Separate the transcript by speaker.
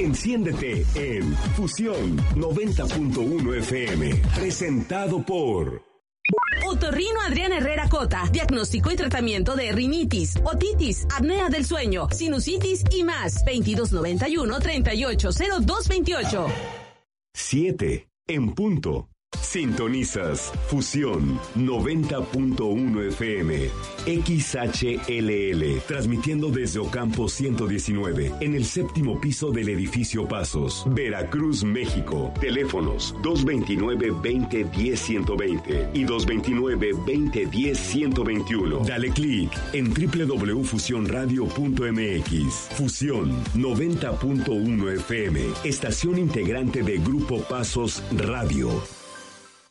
Speaker 1: Enciéndete en Fusión 90.1 FM. Presentado por
Speaker 2: Otorrino Adrián Herrera Cota. Diagnóstico y tratamiento de rinitis, otitis, apnea del sueño, sinusitis y más. 2291-380228.
Speaker 1: 7 en punto. Sintonizas Fusión 90.1 FM XHLL, transmitiendo desde Ocampo 119, en el séptimo piso del edificio Pasos, Veracruz, México. Teléfonos 229-2010-120 y 229-2010-121. Dale clic en www.fusionradio.mx. Fusión 90.1 FM, estación integrante de Grupo Pasos Radio.